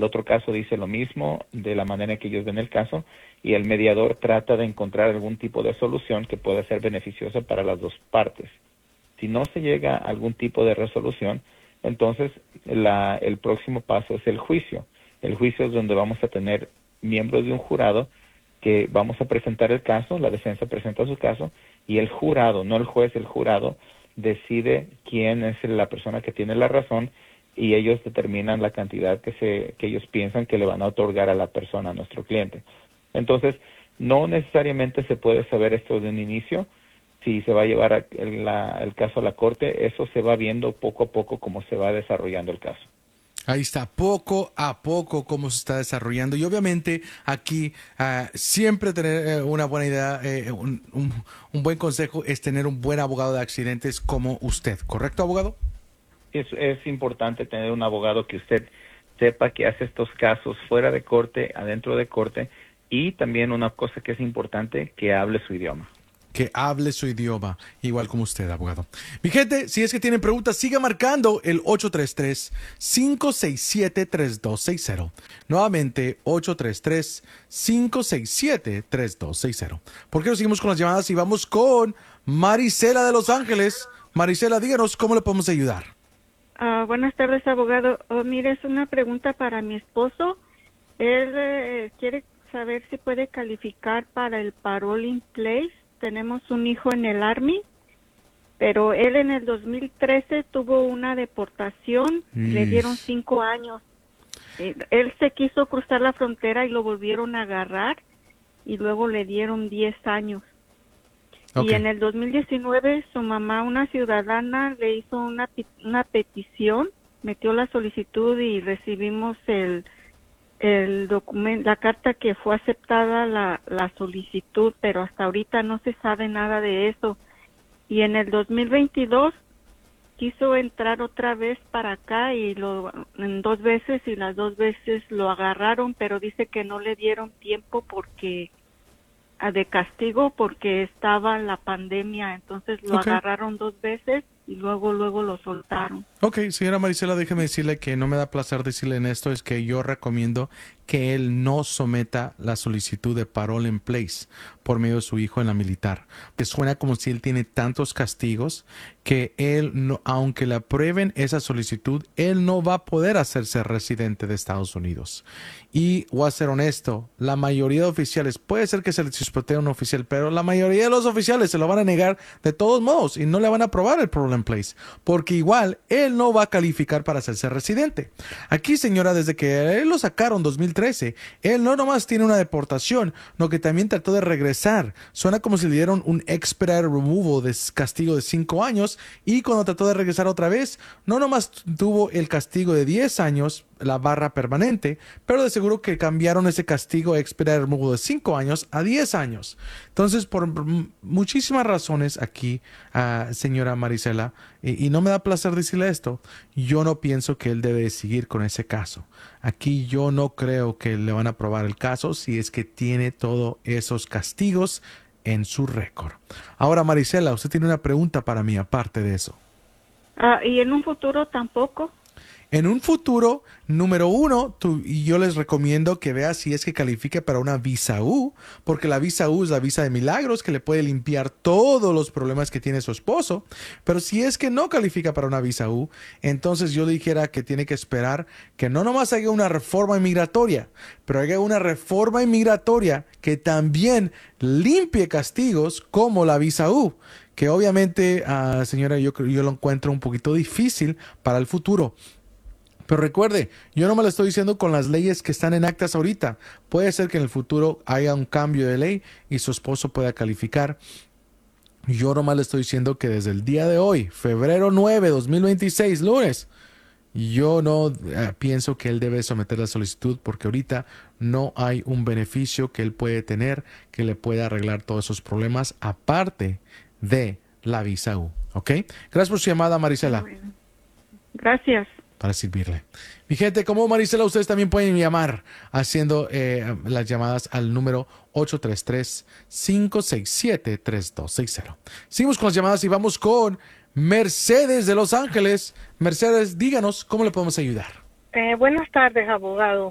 otro caso dice lo mismo de la manera en que ellos ven el caso, y el mediador trata de encontrar algún tipo de solución que pueda ser beneficiosa para las dos partes. Si no se llega a algún tipo de resolución, entonces el próximo paso es el juicio. El juicio es donde vamos a tener miembros de un jurado que vamos a presentar el caso, la defensa presenta su caso, y el jurado, no el juez, el jurado decide quién es la persona que tiene la razón, y ellos determinan la cantidad que ellos piensan que le van a otorgar a la persona, a nuestro cliente. Entonces, no necesariamente se puede saber esto de un inicio. Si se va a llevar el caso a la corte, eso se va viendo poco a poco cómo se va desarrollando el caso. Ahí está, poco a poco cómo se está desarrollando. Y obviamente aquí siempre tener una buena idea, un buen consejo es tener un buen abogado de accidentes como usted. ¿Correcto, abogado? Es importante tener un abogado que usted sepa que hace estos casos fuera de corte, adentro de corte, y también una cosa que es importante, que hable su idioma. Que hable su idioma, igual como usted, abogado. Mi gente, si es que tienen preguntas, siga marcando el 833-567-3260. Nuevamente, 833-567-3260. ¿Por qué no seguimos con las llamadas y vamos con Marisela de Los Ángeles? Marisela, díganos cómo le podemos ayudar. Buenas tardes, abogado. Mire, es una pregunta para mi esposo. Él quiere saber si puede calificar para el Parole in Place. Tenemos un hijo en el Army, pero él en el 2013 tuvo una deportación, le dieron 5 años. Él se quiso cruzar la frontera y lo volvieron a agarrar y luego le dieron 10 años. Okay. Y en el 2019 su mamá, una ciudadana, le hizo una petición, metió la solicitud y recibimos el documento, la carta que fue aceptada la solicitud, pero hasta ahorita no se sabe nada de eso. Y en el 2022 quiso entrar otra vez para acá y en 2 veces, y las 2 veces lo agarraron, pero dice que no le dieron tiempo porque de castigo porque estaba la pandemia, entonces lo agarraron 2 veces y luego lo soltaron. Ok, señora Marisela, déjeme decirle que no me da placer decirle en esto, es que yo recomiendo que él no someta la solicitud de parole in place por medio de su hijo en la militar. Que suena como si él tiene tantos castigos que él, no, aunque le aprueben esa solicitud, él no va a poder hacerse residente de Estados Unidos. Y voy a ser honesto, la mayoría de oficiales, puede ser que se les chispotee a un oficial, pero la mayoría de los oficiales se lo van a negar de todos modos y no le van a aprobar el parole in place, porque igual él no va a calificar para hacerse residente. Aquí, señora, desde que él lo sacaron en 2013, él no nomás tiene una deportación, sino que también trató de regresar. Suena como si le dieron un expedited removal de castigo de 5 años, y cuando trató de regresar otra vez, no nomás tuvo el castigo de 10 años, la barra permanente, pero de seguro que cambiaron ese castigo expedited removal de 5 años a 10 años. Entonces, por muchísimas razones aquí, señora Marisela, y no me da placer decirle esto, yo no pienso que él debe seguir con ese caso. Aquí yo no creo que le van a aprobar el caso si es que tiene todos esos castigos en su récord. Ahora, Marisela, usted tiene una pregunta para mí aparte de eso. ¿Y en un futuro tampoco? En un futuro, número 1, yo les recomiendo que vea si es que califique para una visa U, porque la visa U es la visa de milagros que le puede limpiar todos los problemas que tiene su esposo. Pero si es que no califica para una visa U, entonces yo le dijera que tiene que esperar que no nomás haga una reforma inmigratoria, pero haga una reforma inmigratoria que también limpie castigos como la visa U, que obviamente, señora, yo lo encuentro un poquito difícil para el futuro. Pero recuerde, yo no me lo estoy diciendo con las leyes que están en actas ahorita. Puede ser que en el futuro haya un cambio de ley y su esposo pueda calificar. Yo nomás le estoy diciendo que desde el día de hoy, febrero 9, 2026, lunes, yo no pienso que él debe someter la solicitud, porque ahorita no hay un beneficio que él puede tener que le pueda arreglar todos esos problemas aparte de la visa U. ¿Ok? Gracias por su llamada, Marisela. Gracias. Para servirle. Mi gente, como Marisela, ustedes también pueden llamar haciendo las llamadas al número 833-567-3260. Seguimos con las llamadas y vamos con Mercedes de Los Ángeles. Mercedes, díganos, ¿cómo le podemos ayudar? Buenas tardes, abogado.